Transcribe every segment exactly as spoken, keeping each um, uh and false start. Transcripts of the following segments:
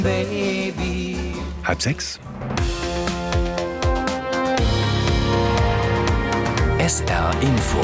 baby. Halb sechs. S R Info.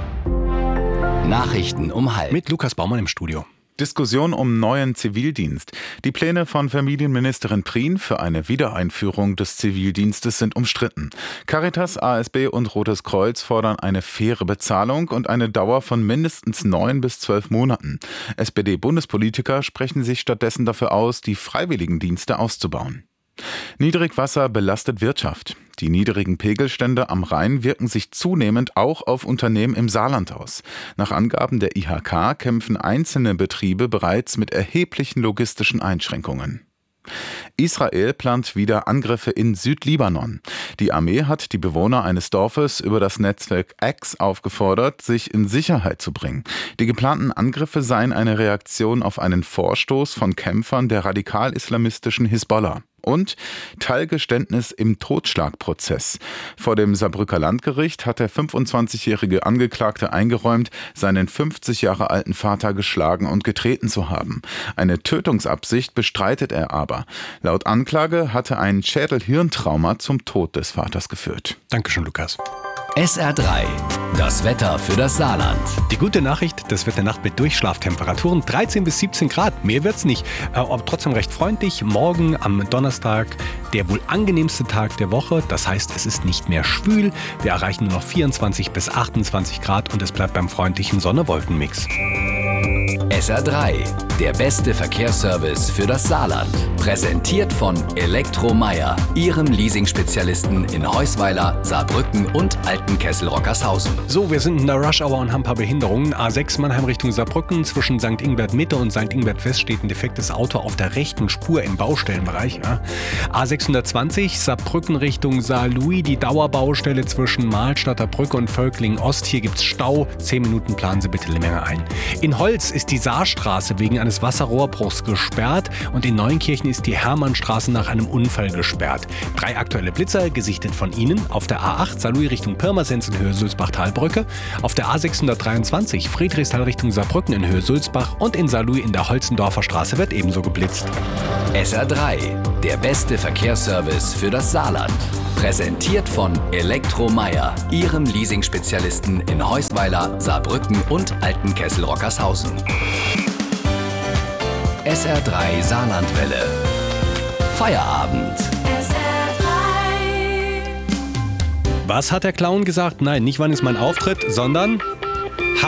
Nachrichten um halb. Mit Lukas Baumann im Studio. Diskussion um neuen Zivildienst. Die Pläne von Familienministerin Prien für eine Wiedereinführung des Zivildienstes sind umstritten. Caritas, A S B und Rotes Kreuz fordern eine faire Bezahlung und eine Dauer von mindestens neun bis zwölf Monaten. S P D-Bundespolitiker sprechen sich stattdessen dafür aus, die Freiwilligendienste auszubauen. Niedrigwasser belastet Wirtschaft. Die niedrigen Pegelstände am Rhein wirken sich zunehmend auch auf Unternehmen im Saarland aus. Nach Angaben der I H K kämpfen einzelne Betriebe bereits mit erheblichen logistischen Einschränkungen. Israel plant wieder Angriffe in Südlibanon. Die Armee hat die Bewohner eines Dorfes über das Netzwerk X aufgefordert, sich in Sicherheit zu bringen. Die geplanten Angriffe seien eine Reaktion auf einen Vorstoß von Kämpfern der radikal-islamistischen Hisbollah. Und Teilgeständnis im Totschlagprozess. Vor dem Saarbrücker Landgericht hat der fünfundzwanzigjährige Angeklagte eingeräumt, seinen fünfzig Jahre alten Vater geschlagen und getreten zu haben. Eine Tötungsabsicht bestreitet er aber. Laut Anklage hatte ein Schädel-Hirntrauma zum Tod des Vaters geführt. Dankeschön, Lukas. S R drei. Das Wetter für das Saarland. Die gute Nachricht, das wird eine Nacht mit Durchschlaftemperaturen dreizehn bis siebzehn Grad. Mehr wird's nicht, aber trotzdem recht freundlich. Morgen am Donnerstag der wohl angenehmste Tag der Woche. Das heißt, es ist nicht mehr schwül. Wir erreichen nur noch vierundzwanzig bis achtundzwanzig Grad und es bleibt beim freundlichen Sonne-Wolken-Mix. S R drei. Der beste Verkehrsservice für das Saarland. Präsentiert von Elektromeier, Ihrem Leasing-Spezialisten in Heusweiler, Saarbrücken und Altenkessel-Rockershausen. So, wir sind in der Rush-Hour und haben ein paar Behinderungen. A sechs Mannheim Richtung Saarbrücken. Zwischen Sankt Ingbert Mitte und Sankt Ingbert West steht ein defektes Auto auf der rechten Spur im Baustellenbereich. Ja. A sechshundertzwanzig Saarbrücken Richtung Saarlouis. Die Dauerbaustelle zwischen Mahlstadter Brücke und Völkling Ost. Hier gibt's Stau. Zehn Minuten planen Sie bitte länger ein. In Holz ist die Saarstraße wegen eines Wasserrohrbruchs gesperrt und in Neunkirchen ist die Hermannstraße nach einem Unfall gesperrt. Drei aktuelle Blitzer gesichtet von Ihnen auf der A acht Saarlouis Richtung Pirmasens in Höhe Sulzbach-Talbrücke, auf der A sechshundertdreiundzwanzig Friedrichsthal Richtung Saarbrücken in Höhe Sulzbach und in Saarlouis in der Holzendorfer Straße wird ebenso geblitzt. S R drei. Der beste Verkehrsservice für das Saarland. Präsentiert von Elektromeier, Ihrem Leasing-Spezialisten in Heusweiler, Saarbrücken und Altenkessel-Rockershausen. S R drei Saarlandwelle. Feierabend. S R drei. Was hat der Clown gesagt? Nein, nicht wann ist mein Auftritt, sondern